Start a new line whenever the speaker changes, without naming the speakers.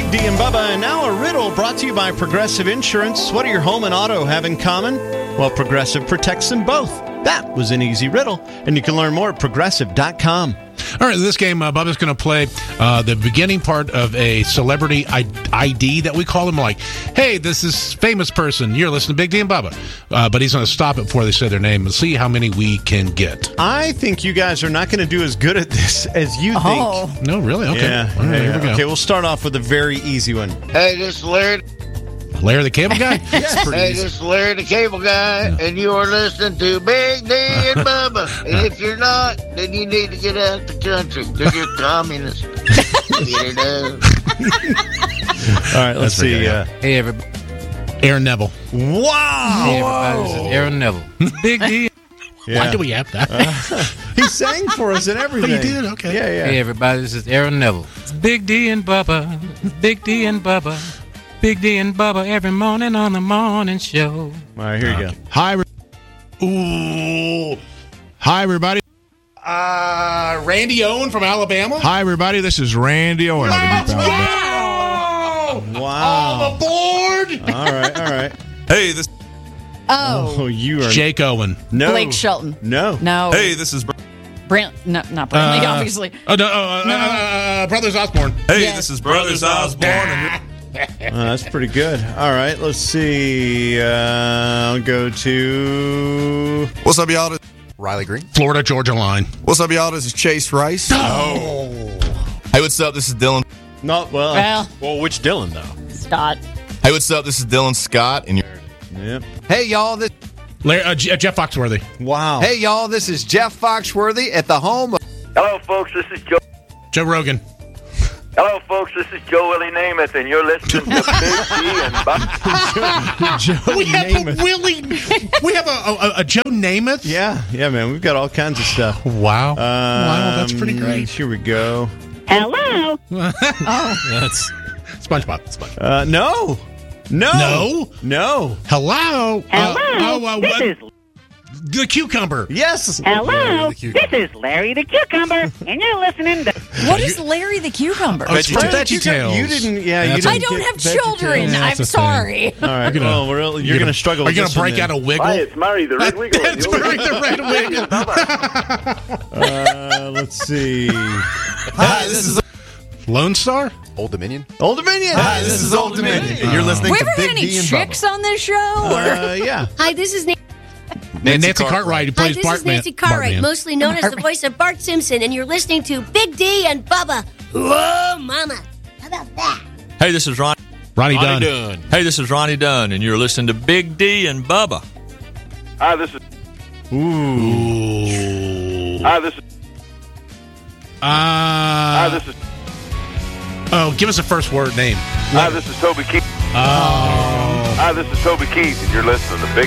Big D and Bubba, and now a riddle brought to you by Progressive Insurance. What do your home and auto have in common? Well, Progressive protects them both. That was an easy riddle, and you can learn more at Progressive.com.
All right, in this game, Bubba's going to play the beginning part of a celebrity ID that we call them, like, hey, this is famous person. You're listening to Big D and Bubba. But he's going to stop it before they say their name and see how many we can get.
I think you guys are not going to do as good at this as you think.
No, really? Okay.
Yeah,
All right, here we go.
Okay, we'll start off with a very easy one.
Hey, this is Larry.
Larry the Cable Guy?
Hey, this is Larry the Cable Guy, and you are listening to Big D and Bubba. And if you're not, then you need to get out the country because you're communist. Get it out.
All right, let's see.
Hey, everybody.
Aaron Neville.
Wow!
Hey, everybody. This is Aaron Neville. Big D.
Yeah.
Why do we have that?
He sang for us and everything.
Oh, you did? Okay.
Yeah.
Hey, everybody. This is Aaron Neville. It's Big D and Bubba. Big D and Bubba. Big D and Bubba every morning on the morning show.
All right, here you go.
Hi, everybody. Randy Owen from Alabama.
Hi, everybody. This is Randy Owen.
Wow!
Wow.
Aboard!
All right.
Hey, this.
Oh, you are
Jake Owen.
no
Blake Shelton.
No.
Hey, this is.
Not Brantley, obviously.
Oh, no, Brothers Osborne.
Hey,
Yes.
this is Brothers Osborne.
That's pretty good. All right, let's see. I'll go to.
What's up, y'all?
Riley Green.
Florida Georgia line.
What's up, y'all? This is Chase Rice.
Oh.
Hey, what's up? This is Dylan.
Not well.
Well,
which Dylan though?
Scott.
Hey, what's up? This is Dylan Scott, and you're.
Yep.
Hey, y'all.
Jeff Foxworthy.
Wow.
Hey, y'all. This is Jeff Foxworthy at the home of...
Hello, folks. This is Joe.
Joe Rogan.
Hello, folks. This is Joe Willie Namath, and you're listening to Big D and Bubba.
Joe Namath.
We have a Joe Namath?
Yeah, man. We've got all kinds of stuff.
Wow. Wow, that's pretty great.
Here we go.
Hello.
That's SpongeBob.
No.
Hello.
This is
The cucumber.
Yes.
Hello. This is Larry the Cucumber, and you're listening to.
What is Larry the Cucumber?
Oh, it's from VeggieTales.
You didn't. Yeah, you
That's
didn't.
I don't
get
have
VeggieTales.
children.
Yeah,
I'm
that's a
sorry.
All right. You're going to struggle.
Are you
with
going to
this
break
one
out a wiggle?
Hi, it's Murray the Red Wiggle.
It's Murray the Red Wiggle.
Let's see.
Hi, this is
Lone Star?
Old Dominion.
Old Dominion.
Hi, this is Old Dominion, and you're listening
We
to
ever had
Big
any
D and
chicks
Bubba.
on this show?
Yeah.
Hi, this is
Nancy Cartwright, who
Hi,
plays
this
Bart
is Nancy Cartwright,
Bartman.
mostly known as the voice of Bart Simpson, and you're listening to Big D and Bubba. Whoa, mama. How about that?
Hey, this is
Ronnie Dunn.
Hey, this is Ronnie Dunn, and you're listening to Big D and Bubba.
Hi, this is.
Ooh.
Hi, this is. Hi, this is.
Oh, give us a first word name.
Hi, this is Toby Keith.
Oh.
Hi, this is Toby Keith, and you're listening to Big